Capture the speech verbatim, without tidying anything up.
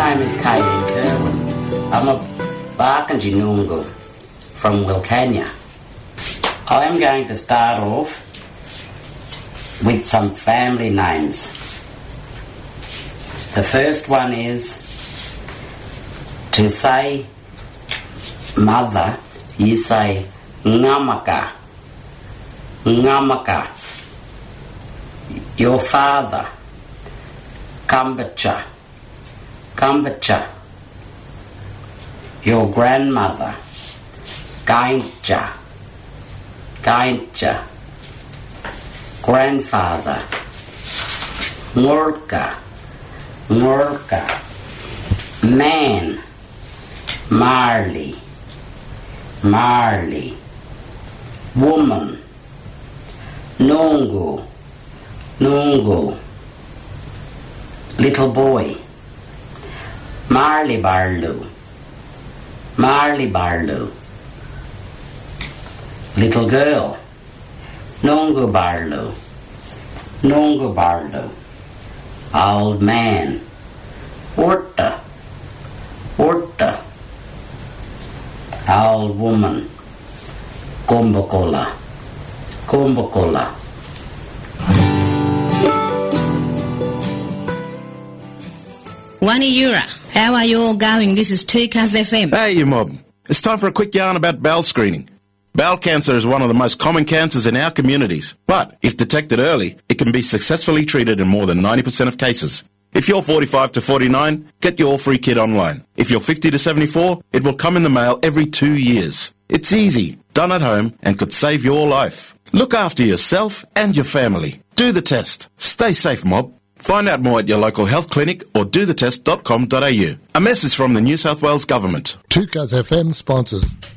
name is Kayleen Kerwin. I'm a Barkindji Noongar from Wilcannia. I am going to start off with some family names. The first one is, to say mother, you say Ngamaka. Ngamaka. Your father, Kambacha. Kambacha. Your grandmother, Gaintja. Gaintja. Grandfather, Ngurka. Ngurka. Man, Marley. Marley. Woman, Nungu. Nungu. Little boy, Marley Barlu. Marley Barlu. Little girl, Nungu Barlu. Nungu Barlu. Old man, Orta. Orta. Old woman, Kumbakola. Kumbakola. Waniura, how are you all going? This is two Cuz F M. Hey, you mob. It's time for a quick yarn about bowel screening. Bowel cancer is one of the most common cancers in our communities, but if detected early, it can be successfully treated in more than ninety percent of cases. If you're forty-five to forty-nine, get your free kit online. If you're fifty to seventy-four, it will come in the mail every two years. It's easy, done at home, and could save your life. Look after yourself and your family. Do the test. Stay safe, mob. Find out more at your local health clinic or do the test dot com dot a u. A message from the New South Wales Government. two Cuz F M sponsors.